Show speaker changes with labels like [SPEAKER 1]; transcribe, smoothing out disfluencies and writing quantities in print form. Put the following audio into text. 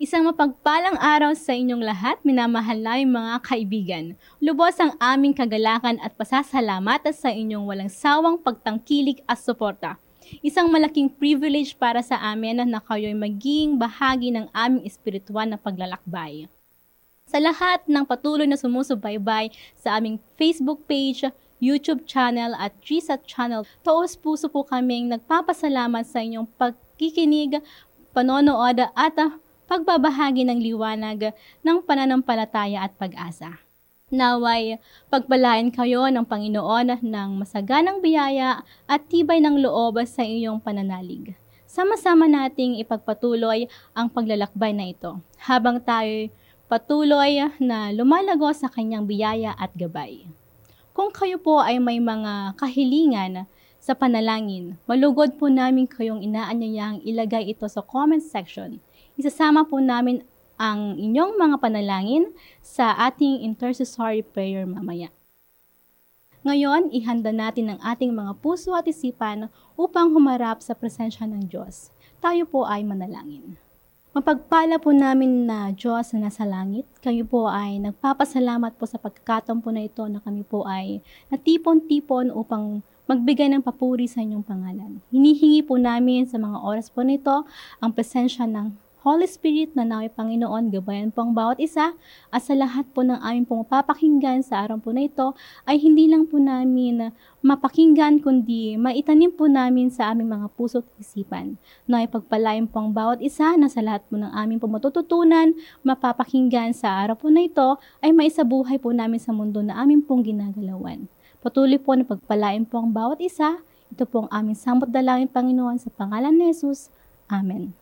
[SPEAKER 1] Isang mapagpalang araw sa inyong lahat, minamahal naming mga kaibigan. Lubos ang aming kagalakan at pasasalamat sa inyong walang sawang pagtangkilik at suporta. Isang malaking privilege para sa amin na kayo'y maging bahagi ng aming espiritual na paglalakbay. Sa lahat ng patuloy na sumusubaybay sa aming Facebook page, YouTube channel at GSAT channel, taos puso po kaming nagpapasalamat sa inyong pagkikinig, panonood at pagbabahagi ng liwanag ng pananampalataya at pag-asa. Naway, pagpalain kayo ng Panginoon ng masaganang biyaya at tibay ng loob sa iyong pananalig. Sama-sama nating ipagpatuloy ang paglalakbay na ito habang tayo patuloy na lumalago sa kanyang biyaya at gabay. Kung kayo po ay may mga kahilingan sa panalangin, malugod po namin kayong inaanyayang ilagay ito sa comment section. Isasama po namin ang inyong mga panalangin sa ating intercessory prayer mamaya. Ngayon, ihanda natin ang ating mga puso at isipan upang humarap sa presensya ng Diyos. Tayo po ay manalangin. Mapagpala po namin na Diyos na nasa langit, kayo po ay nagpapasalamat po sa pagkakataon po na ito na kami po ay natipon-tipon upang magbigay ng papuri sa inyong pangalan. Hinihingi po namin sa mga oras po nito ang presensya ng Holy Spirit na naway Panginoon, gabayan po ang bawat isa at sa lahat po ng aming pong mapapakinggan sa araw po na ito ay hindi lang po namin mapakinggan kundi maitanim po namin sa aming mga puso at isipan. Naway pagpalain po ang bawat isa na sa lahat po ng aming pong matututunan, mapapakinggan sa araw po na ito ay maisabuhay po namin sa mundo na aming pong ginagalawan. Patuloy po na pagpalain po ang bawat isa. Ito po ang aming samot dalangin Panginoon sa pangalan ni Jesus. Amen.